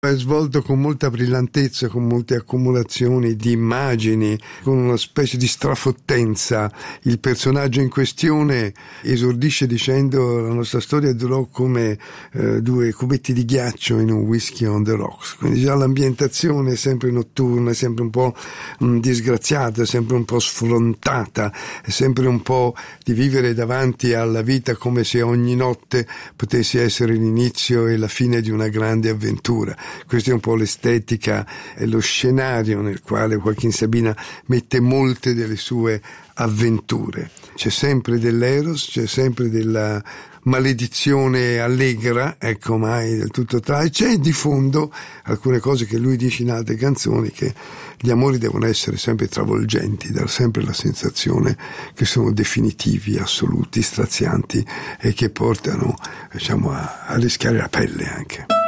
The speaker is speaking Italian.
È svolto con molta brillantezza, con molte accumulazioni di immagini, con una specie di strafottenza. Il personaggio in questione esordisce dicendo: la nostra storia durò come 2 cubetti di ghiaccio in un whisky on the rocks. Quindi già l'ambientazione è sempre notturna, è sempre un po' disgraziata, è sempre un po' sfrontata, è sempre un po' di vivere davanti alla vita come se ogni notte potesse essere l'inizio e la fine di una grande avventura. Questa è un po' l'estetica e lo scenario nel quale Joaquin Sabina mette molte delle sue avventure. C'è sempre dell'eros, c'è sempre della maledizione allegra, ecco, mai del tutto e c'è di fondo alcune cose che lui dice in altre canzoni, che gli amori devono essere sempre travolgenti, dar sempre la sensazione che sono definitivi, assoluti, strazianti e che portano, diciamo, a rischiare la pelle anche.